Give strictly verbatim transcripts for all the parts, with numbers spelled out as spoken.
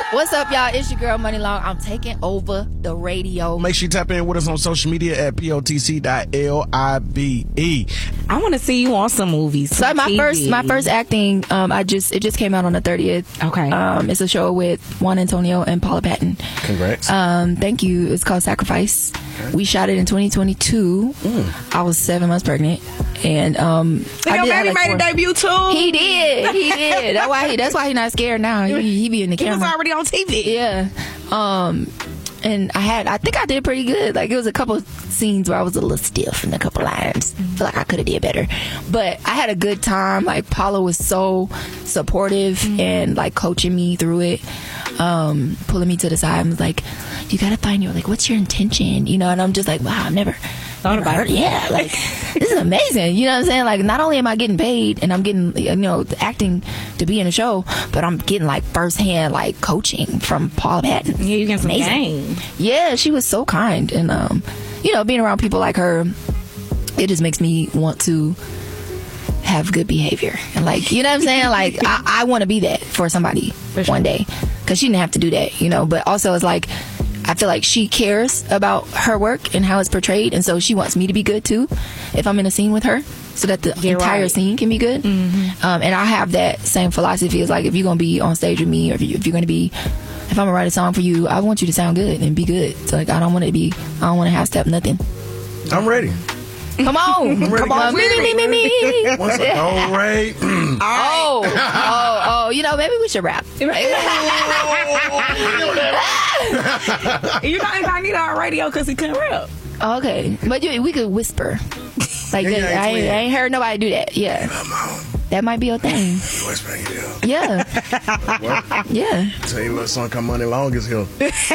What's up, y'all? It's your girl, Money Long. I'm taking over the radio. Make sure you tap in with us on social media at P O T C dot L I B E. I want to see you on some movies. So my T V. first my first acting, um, I just it just came out on the thirtieth. Okay. Um, it's a show with Juan Antonio and Paula Patton. Congrats. Um, thank you. It's called Sacrifice. Okay. We shot it in twenty twenty-two. Mm. I was seven months pregnant, and um, I your baby like made a debut too. He did. He did. That's why. He, that's why he's not scared now. He, he be in the camera. He was already on T V. Yeah. Um, and I had, I think I did pretty good. Like, it was a couple scenes where I was a little stiff in a couple lines. I feel like I could have did better. But I had a good time. Like, Paula was so supportive mm-hmm. and, like, coaching me through it. Um, pulling me to the side and was like, you gotta find your, like, what's your intention? You know, and I'm just like, wow, I've never thought about it. Yeah, like, this is amazing. You know what I'm saying? Like, not only am I getting paid and I'm getting, you know, acting to be in a show, but I'm getting, like, firsthand, like, coaching from Paula Patton. Yeah, you getting some game. Yeah, she was so kind. And, um, you know, being around people like her, it just makes me want to have good behavior. And, like, you know what I'm saying? Like, I, I want to be that for somebody for sure. one day. Because she didn't have to do that, you know. But also, it's like, I feel like she cares about her work and how it's portrayed. And so she wants me to be good, too, if I'm in a scene with her, so that the You're entire right. scene can be good. Mm-hmm. Um, and I have that same philosophy. It's like, if you're going to be on stage with me, or if, you, if you're going to be, if I'm going to write a song for you, I want you to sound good and be good. So, like, I don't want it to be, I don't want to half step nothing. I'm ready. Come on. Come on. Me, me, me, me, me. What's up? All right. Oh, oh, oh. You know, maybe we should rap. You know, incognito on radio because he couldn't rap. Okay. But you, we could whisper. Like, yeah, that. I, ain't, I ain't heard nobody do that. Yeah. That might be a thing. Whispering, yeah. Yeah. Yeah. Tell you what song come Money Long is here.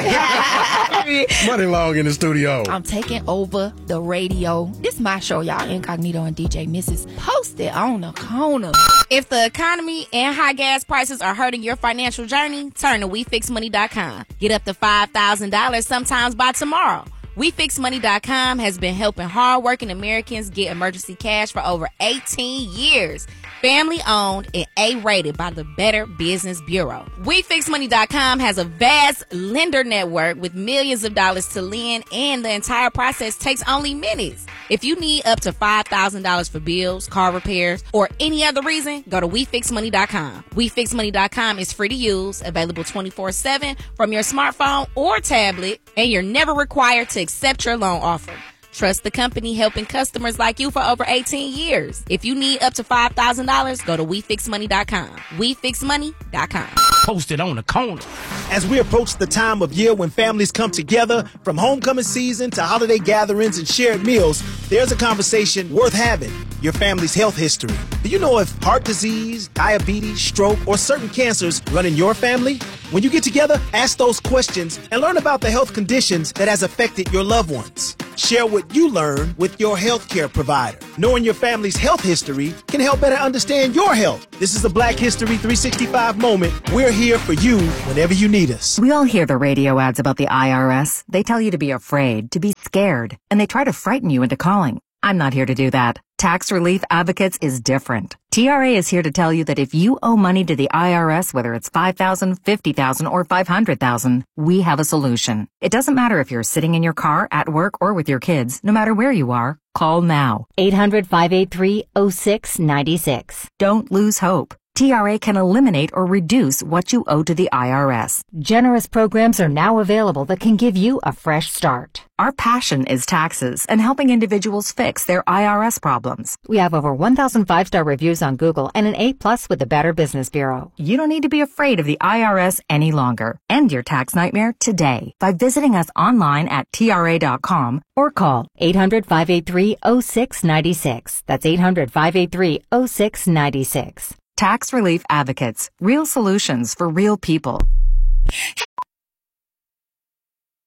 Money Long in the studio. I'm taking over the radio. This is my show, y'all. Incognito and D J Missus Posted on the corner. If the economy and high gas prices are hurting your financial journey, turn to we fix money dot com. Get up to five thousand dollars sometimes by tomorrow. we fix money dot com has been helping hardworking Americans get emergency cash for over eighteen years. Family owned and A-rated by the Better Business Bureau. we fix money dot com has a vast lender network with millions of dollars to lend, and the entire process takes only minutes. If you need up to five thousand dollars for bills, car repairs, or any other reason, go to we fix money dot com. we fix money dot com is free to use, available twenty-four seven from your smartphone or tablet, and you're never required to accept your loan offer. Trust the company helping customers like you for over eighteen years. If you need up to five thousand dollars, go to we fix money dot com. we fix money dot com. Posted on the corner. As we approach the time of year when families come together, from homecoming season to holiday gatherings and shared meals, there's a conversation worth having: your family's health history. Do you know if heart disease, diabetes, stroke, or certain cancers run in your family? When you get together, ask those questions and learn about the health conditions that has affected your loved ones. Share what you learn with your healthcare provider. Knowing your family's health history can help better understand your health. This is the Black History three sixty-five moment. We're here for you whenever you need us. We all hear the radio ads about the I R S. They tell you to be afraid, to be scared, and they try to frighten you into calling. I'm not here to do that. Tax Relief Advocates is different. T R A is here to tell you that if you owe money to the I R S, whether it's five thousand dollars, fifty thousand dollars, or five hundred thousand dollars, we have a solution. It doesn't matter if you're sitting in your car, at work, or with your kids. No matter where you are, call now. eight hundred, five eight three, oh six nine six. Don't lose hope. T R A can eliminate or reduce what you owe to the I R S. Generous programs are now available that can give you a fresh start. Our passion is taxes and helping individuals fix their I R S problems. We have over one thousand five-star reviews on Google and an A plus with the Better Business Bureau. You don't need to be afraid of the I R S any longer. End your tax nightmare today by visiting us online at T R A dot com or call eight hundred, five eight three, oh six nine six. That's eight hundred, five eight three, oh six nine six. Tax Relief Advocates. Real solutions for real people.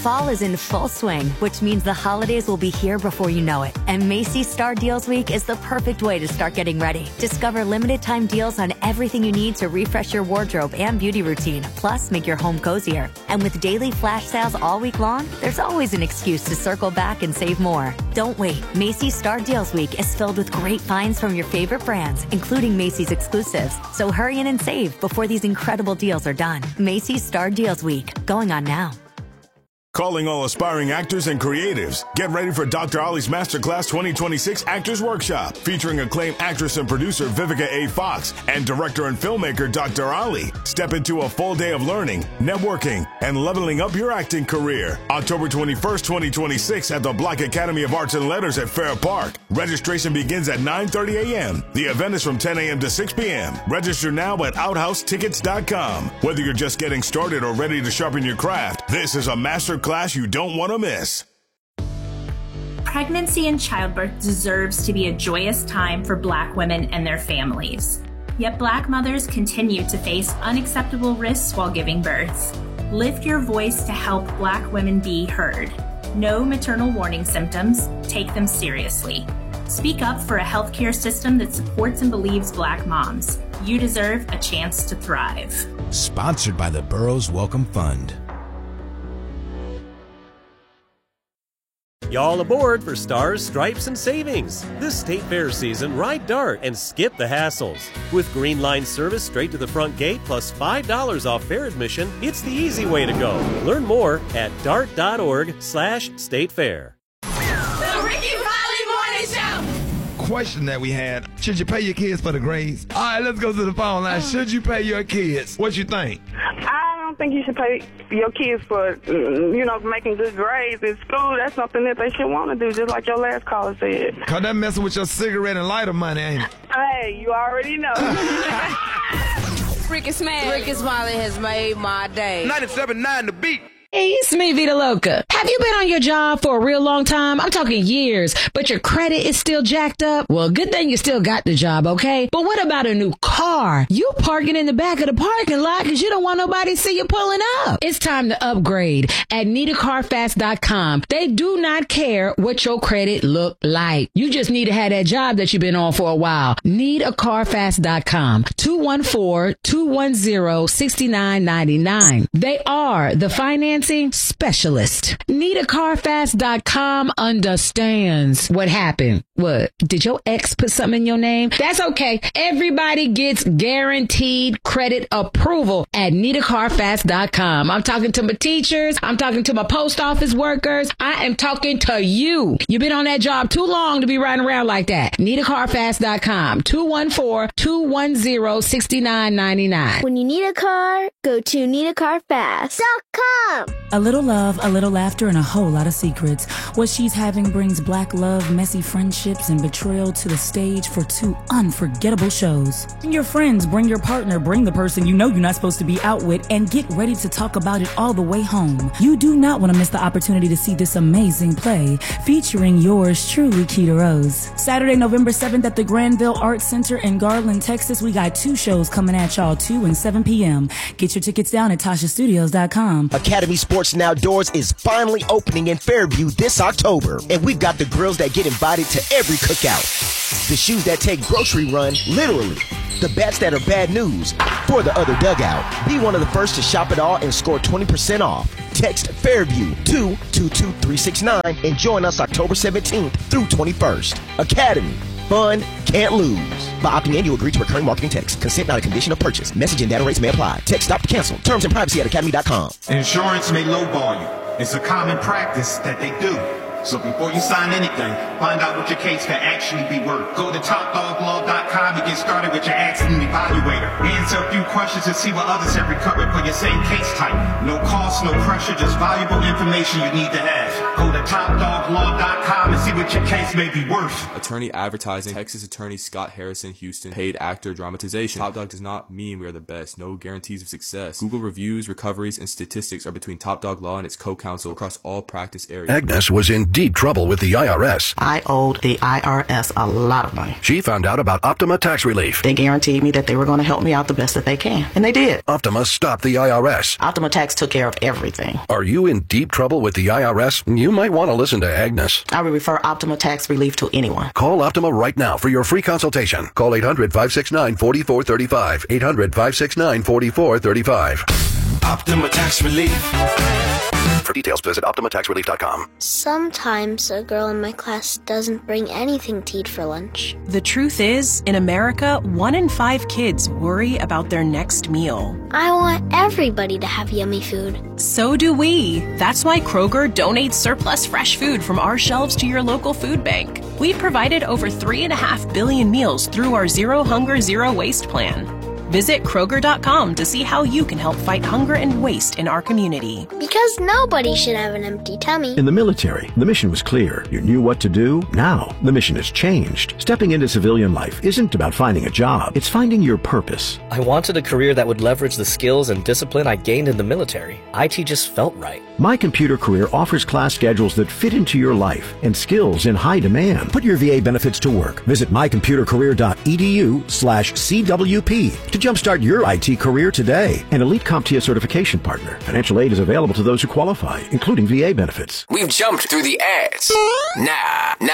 Fall is in full swing, which means the holidays will be here before you know it. And Macy's Star Deals Week is the perfect way to start getting ready. Discover limited time deals on everything you need to refresh your wardrobe and beauty routine, plus make your home cozier. And with daily flash sales all week long, there's always an excuse to circle back and save more. Don't wait. Macy's Star Deals Week is filled with great finds from your favorite brands, including Macy's exclusives. So hurry in and save before these incredible deals are done. Macy's Star Deals Week, going on now. Calling all aspiring actors and creatives. Get ready for Doctor Ollie's Masterclass twenty twenty-six Actors Workshop, featuring acclaimed actress and producer Vivica A. Fox and director and filmmaker Doctor Ollie. Step into a full day of learning, networking, and leveling up your acting career. October twenty-first, twenty twenty-six at the Black Academy of Arts and Letters at Fair Park. Registration begins at nine thirty a.m. The event is from ten a.m. to six p.m. Register now at outhouse tickets dot com. Whether you're just getting started or ready to sharpen your craft, this is a master class you don't want to miss. Pregnancy and childbirth deserves to be a joyous time for Black women and their families. Yet Black mothers continue to face unacceptable risks while giving birth. Lift your voice to help Black women be heard. Know maternal warning symptoms. Take them seriously. Speak up for a healthcare system that supports and believes Black moms. You deserve a chance to thrive. Sponsored by the Burroughs Welcome Fund. Y'all aboard for Stars, Stripes, and Savings. This State Fair season, ride Dart and skip the hassles. With Green Line service straight to the front gate plus five dollars off fair admission, it's the easy way to go. Learn more at dart.org slash state fair. The Ricky Riley Morning Show. Question that we had, should you pay your kids for the grades? All right, let's go to the phone line. Should you pay your kids? What you think? I don't think you should pay your kids for, you know, making good grades in school. That's something that they should want to do, just like your last caller said. Cause that messing with your cigarette and lighter money, ain't it? Hey, you already know. Ricky Smiley. Ricky Smiley has made my day. ninety-seven point nine The Beat. Hey, it's me, Vita Loca. Have you been on your job for a real long time? I'm talking years, but your credit is still jacked up? Well, good thing you still got the job, okay? But what about a new car? You parking in the back of the parking lot because you don't want nobody to see you pulling up. It's time to upgrade at Nita Car Fast dot com. They do not care what your credit look like. You just need to have that job that you've been on for a while. Nita Car Fast dot com. two one four, two one zero, six nine nine nine. They are the finance specialist. Nita Car Fast dot com understands what happened. What? Did your ex put something in your name? That's okay. Everybody gets guaranteed credit approval at Nita Car Fast dot com. I'm talking to my teachers. I'm talking to my post office workers. I am talking to you. You've been on that job too long to be riding around like that. Nita Car Fast dot com. two one four, two one zero, six nine nine nine. When you need a car, go to Nita Car Fast dot com. A little love, a little laughter, and a whole lot of secrets. What she's having brings Black love, messy friendships, and betrayal to the stage for two unforgettable shows. Bring your friends, bring your partner, bring the person you know you're not supposed to be out with, and get ready to talk about it all the way home. You do not want to miss the opportunity to see this amazing play featuring yours truly, Keita Rose. Saturday, November seventh at the Granville Arts Center in Garland, Texas. We got two shows coming at y'all, two and seven p.m. Get your tickets down at Tasha Studios dot com. Academy Sports and Outdoors is finally opening in Fairview this October, and we've got the grills that get invited to every cookout, the shoes that take grocery run literally, the bats that are bad news for the other dugout. Be one of the first to shop it all and score twenty percent off. Text Fairview to two two three six nine and join us October seventeenth through twenty-first. Academy. Fun, can't lose. By opting in, you agree to recurring marketing text. Consent not a condition of purchase. Message and data rates may apply. Text stop to cancel. Terms and privacy at academy dot com. Insurance may lowball you. It's a common practice that they do. So before you sign anything, find out what your case can actually be worth. Go to top dog law dot com and get started with your accident evaluator. Answer a few questions to see what others have recovered for your same case type. No cost, no pressure, just valuable information you need to have. Go to top dog law dot com and see what your case may be worth. Attorney advertising. Texas attorney Scott Harrison, Houston. Paid actor dramatization. Top Dog does not mean we are the best. No guarantees of success. Google reviews, recoveries, and statistics are between Top Dog Law and its co-counsel across all practice areas. Agnes was in deep trouble with the I R S. I owed the I R S a lot of money. She found out about Optima Tax Relief. They guaranteed me that they were going to help me out the best that they can. And they did. Optima stopped the I R S. Optima Tax took care of everything. Are you in deep trouble with the I R S? You might want to listen to Agnes. I would refer Optima Tax Relief to anyone. Call Optima right now for your free consultation. Call eight hundred, five six nine, four four three five. eight hundred, five six nine, four four three five. Optima Tax Relief. For details, visit Optima Tax Relief dot com. Sometimes a girl in my class doesn't bring anything to eat for lunch. The truth is, in America, one in five kids worry about their next meal. I want everybody to have yummy food. So do we. That's why Kroger donates surplus fresh food from our shelves to your local food bank. We've provided over three and a half billion meals through our Zero Hunger, Zero Waste plan. Visit Kroger dot com to see how you can help fight hunger and waste in our community. Because nobody should have an empty tummy. In the military, the mission was clear. You knew what to do. Now, the mission has changed. Stepping into civilian life isn't about finding a job. It's finding your purpose. I wanted a career that would leverage the skills and discipline I gained in the military. I T just felt right. My Computer Career offers class schedules that fit into your life and skills in high demand. Put your V A benefits to work. Visit my computer career dot e d u slash C W P to jumpstart your I T career today. An elite CompTIA certification partner. Financial aid is available to those who qualify, including V A benefits. We've jumped through the ads. Nah, nah.